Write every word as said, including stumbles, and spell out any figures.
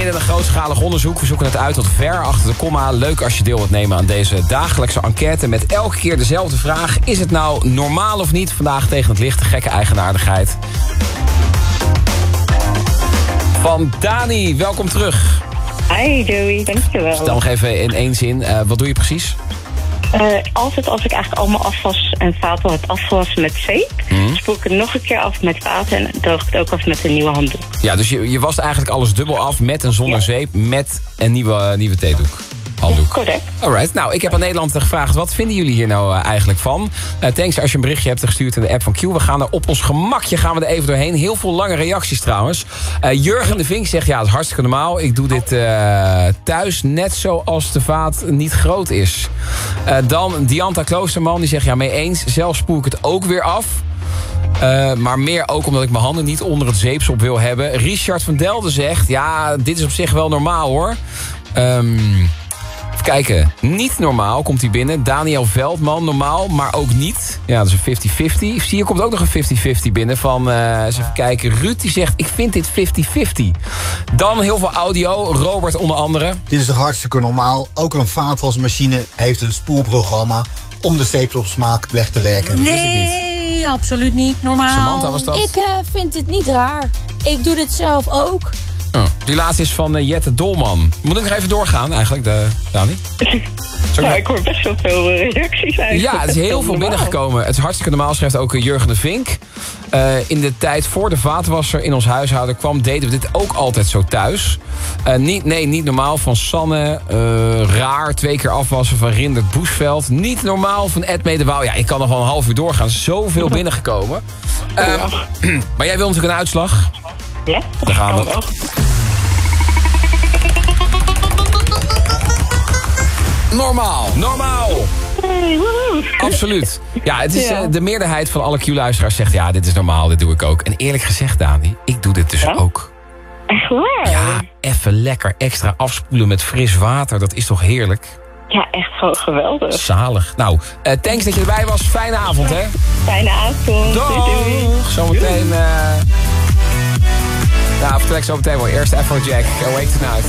midden in een grootschalig onderzoek. We zoeken het uit tot ver achter de komma. Leuk als je deel wilt nemen aan deze dagelijkse enquête... met elke keer dezelfde vraag. Is het nou normaal of niet? Vandaag tegen het licht de gekke eigenaardigheid van Dani. Welkom terug. Hi Joey, dankjewel. Stel nog even in één zin. Uh, wat doe je precies? Uh, altijd als ik eigenlijk al mijn afwas en vaatwasser heb afgewassen met zeep... Mm. spoel ik het nog een keer af met water en droog het ook af met een nieuwe handdoek. Ja, dus je, je wast eigenlijk alles dubbel af met en zonder ja. zeep... met een nieuwe, nieuwe theedoek. Handdoek. Ja, correct. Alright, nou, ik heb aan Nederland gevraagd... wat vinden jullie hier nou uh, eigenlijk van? Uh, thanks als je een berichtje hebt gestuurd in de app van Q. We gaan er op ons gemakje gaan we er even doorheen. Heel veel lange reacties trouwens. Uh, Jurgen de Vink zegt, ja, het is hartstikke normaal. Ik doe dit uh, thuis net zoals de vaat niet groot is. Uh, dan Dianta Kloosterman, die zegt, ja, mee eens. Zelf spoel ik het ook weer af. Uh, maar meer ook omdat ik mijn handen niet onder het zeepsop wil hebben. Richard van Delden zegt, ja, dit is op zich wel normaal hoor. Um, Even kijken. Niet normaal komt hij binnen. Daniel Veldman, normaal, maar ook niet. Ja, dat is een vijftig vijftig. Zie je, komt ook nog een vijftig vijftig binnen van... Uh, eens even kijken. Ruud die zegt, ik vind dit vijftig vijftig. Dan heel veel audio. Robert onder andere. Dit is toch hartstikke normaal. Ook een vaatwasmachine heeft een spoelprogramma... om de zeepsopsmaak weg te werken. Nee, niet. absoluut niet normaal. Samantha, was dat? Ik uh, vind het niet raar. Ik doe dit zelf ook. Oh, die laatste is van uh, Jette Dolman. Moet ik nog even doorgaan eigenlijk, de, Dani? Ja, ik hoor best wel veel reacties eigenlijk. Ja, het is heel veel binnengekomen. Het is hartstikke normaal, schrijft ook uh, Jurgen de Vink. Uh, in de tijd voor de vaatwasser in ons huishouden kwam... deden we dit ook altijd zo thuis. Uh, niet, nee, niet normaal van Sanne. Uh, raar, twee keer afwassen van Rindert Boesveld. Niet normaal van Ed Medewouw. Ja, ik kan nog wel een half uur doorgaan. Zoveel binnengekomen. Uh, ja. Maar jij wil natuurlijk een uitslag. Ja, daar gaan we. Normaal, normaal. Absoluut. Ja, het is, ja. Uh, de meerderheid van alle Q-luisteraars zegt... ja, dit is normaal, dit doe ik ook. En eerlijk gezegd, Dani, ik doe dit dus ja? ook. Echt waar? Ja, even lekker extra afspoelen met fris water. Dat is toch heerlijk? Ja, echt gewoon geweldig. Zalig. Nou, uh, thanks dat je erbij was. Fijne avond, hè? Fijne avond. Doeg. Zometeen... Uh... Nou, vertrek zo meteen wel. Eerst Afrojack. Awake Tonight.